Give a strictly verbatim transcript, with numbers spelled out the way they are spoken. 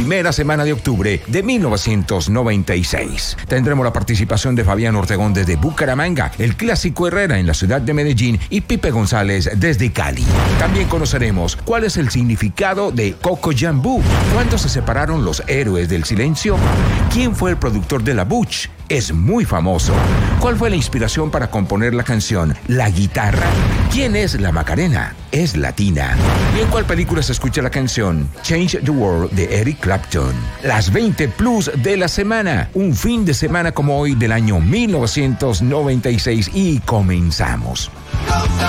primera semana de octubre de mil novecientos noventa y seis. Tendremos la participación de Fabián Ortegón desde Bucaramanga, el Clásico Herrera en la ciudad de Medellín y Pipe González desde Cali. También conoceremos cuál es el significado de Coco Jambú, cuándo se separaron los héroes del silencio, quién fue el productor de La Butch, es muy famoso, cuál fue la inspiración para componer la canción La Guitarra, quién es la Macarena, es latina, y en cuál película se escucha la canción Change the World de Eric Clapton. Las veinte plus de la semana, un fin de semana como hoy del año mil novecientos noventa y seis y comenzamos.